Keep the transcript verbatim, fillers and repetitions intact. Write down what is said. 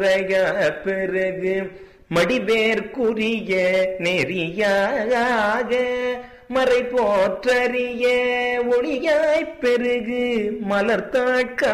பிறகு மடிவேற்குரிய நெறியாக மறை போற்றறிய ஒளியாய்ப் பெருகு மலர்த்தாட்க